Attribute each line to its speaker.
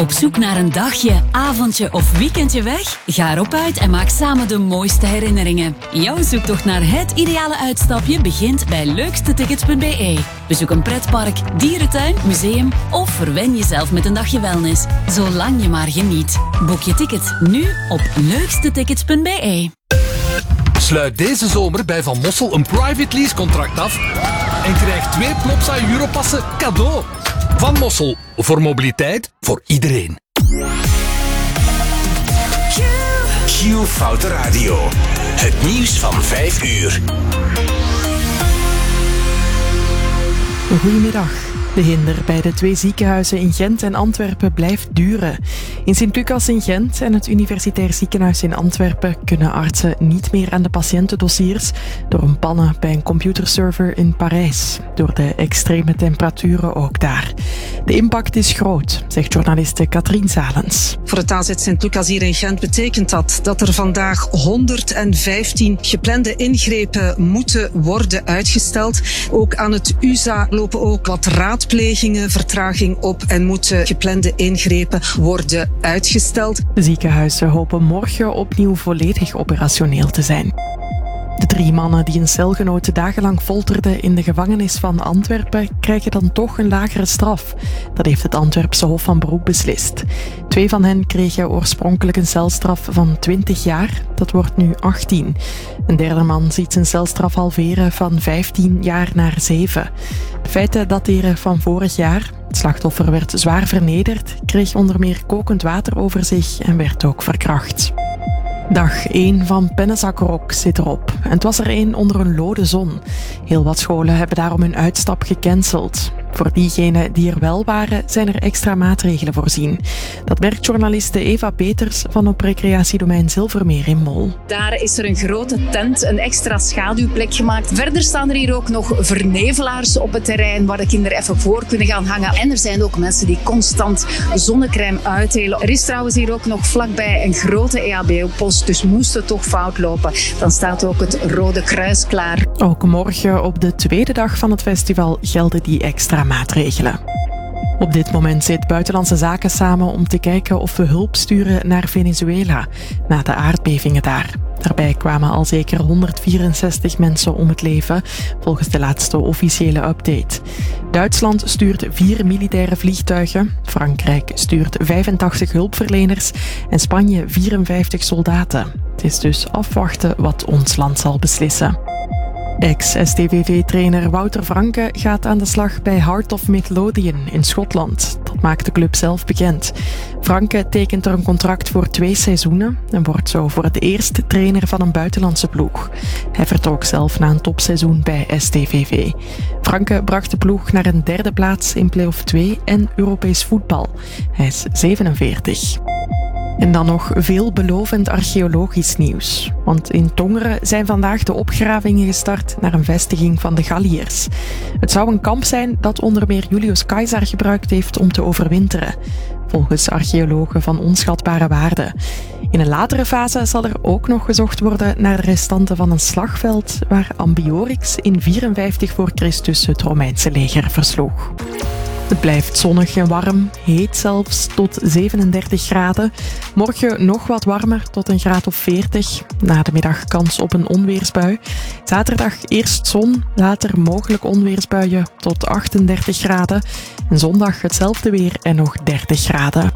Speaker 1: Op zoek naar een dagje, avondje of weekendje weg? Ga erop uit en maak samen de mooiste herinneringen. Jouw zoektocht naar het ideale uitstapje begint bij leukstetickets.be. Bezoek een pretpark, dierentuin, museum of verwen jezelf met een dagje wellness. Zolang je maar geniet. Boek je ticket nu op leukstetickets.be.
Speaker 2: Sluit deze zomer bij Van Mossel een private lease contract af en krijg 2 Plopsa Europassen cadeau. Van Mossel, voor mobiliteit, voor iedereen.
Speaker 3: Q Foute Radio. Het nieuws van 5 uur.
Speaker 4: Goedemiddag. De hinder bij de 2 ziekenhuizen in Gent en Antwerpen blijft duren. In Sint-Lucas in Gent en het Universitair Ziekenhuis in Antwerpen kunnen artsen niet meer aan de patiëntendossiers door een pannen bij een computerserver in Parijs. Door de extreme temperaturen ook daar. De impact is groot, zegt journaliste Katrien Salens.
Speaker 5: Voor het AZ Sint-Lucas hier in Gent betekent dat er vandaag 115 geplande ingrepen moeten worden uitgesteld. Ook aan het USA lopen ook wat raadplegingen, vertraging op en moeten geplande ingrepen worden uitgesteld.
Speaker 4: De ziekenhuizen hopen morgen opnieuw volledig operationeel te zijn. De 3 mannen die een celgenoot dagenlang folterden in de gevangenis van Antwerpen krijgen dan toch een lagere straf. Dat heeft het Antwerpse Hof van Beroep beslist. 2 van hen kregen oorspronkelijk een celstraf van 20 jaar. Dat wordt nu 18. Een derde man ziet zijn celstraf halveren van 15 jaar naar 7. De feiten dateren van vorig jaar. Het slachtoffer werd zwaar vernederd, kreeg onder meer kokend water over zich en werd ook verkracht. Dag 1 van Pennezakrok zit erop. En het was er 1 onder een lode zon. Heel wat scholen hebben daarom hun uitstap gecanceld. Voor diegenen die er wel waren, zijn er extra maatregelen voorzien. Dat merkt journaliste Eva Peters van op recreatiedomein Zilvermeer in Mol.
Speaker 6: Daar is er een grote tent, een extra schaduwplek gemaakt. Verder staan er hier ook nog vernevelaars op het terrein waar de kinderen even voor kunnen gaan hangen. En er zijn ook mensen die constant zonnecrème uitdelen. Er is trouwens hier ook nog vlakbij een grote EHBO-post, dus moest het toch fout lopen, dan staat ook het Rode Kruis klaar.
Speaker 4: Ook morgen op de tweede dag van het festival gelden die extra maatregelen. Op dit moment zit Buitenlandse Zaken samen om te kijken of we hulp sturen naar Venezuela, na de aardbevingen daar. Daarbij kwamen al zeker 164 mensen om het leven, volgens de laatste officiële update. Duitsland stuurt 4 militaire vliegtuigen, Frankrijk stuurt 85 hulpverleners en Spanje 54 soldaten. Het is dus afwachten wat ons land zal beslissen. Ex-STVV-trainer Wouter Franke gaat aan de slag bij Heart of Midlothian in Schotland. Dat maakt de club zelf bekend. Franke tekent er een contract voor 2 seizoenen en wordt zo voor het eerst trainer van een buitenlandse ploeg. Hij vertrok zelf na een topseizoen bij STVV. Franke bracht de ploeg naar een 3e plaats in play-off 2 en Europees voetbal. Hij is 47. En dan nog veelbelovend archeologisch nieuws. Want in Tongeren zijn vandaag de opgravingen gestart naar een vestiging van de Galliërs. Het zou een kamp zijn dat onder meer Julius Caesar gebruikt heeft om te overwinteren. Volgens archeologen van onschatbare waarde. In een latere fase zal er ook nog gezocht worden naar de restanten van een slagveld waar Ambiorix in 54 voor Christus het Romeinse leger versloeg. Het blijft zonnig en warm, heet zelfs tot 37 graden. Morgen nog wat warmer tot een graad of 40. Na de middag kans op een onweersbui. Zaterdag eerst zon, later mogelijk onweersbuien tot 38 graden. En zondag hetzelfde weer en nog 30 graden.